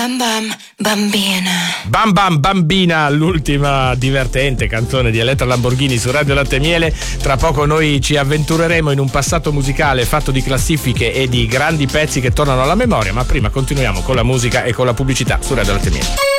Bam bam bambina. Bam bam bambina, l'ultima divertente canzone di Elettra Lamborghini su Radio Latte e Miele. Tra poco noi ci avventureremo in un passato musicale fatto di classifiche e di grandi pezzi che tornano alla memoria, ma prima continuiamo con la musica e con la pubblicità su Radio Latte e Miele.